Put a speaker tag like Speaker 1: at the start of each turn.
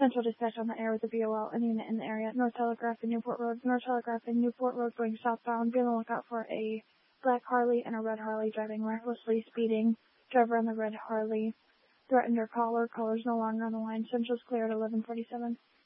Speaker 1: Central dispatch on the air with the BOL, a unit in the area. North Telegraph and Newport Road. North Telegraph and Newport Road going southbound. Be on the lookout for a black Harley and a red Harley driving recklessly, speeding. Driver on the red Harley threatened her caller. Caller's no longer on the line. Central's clear at 11:47.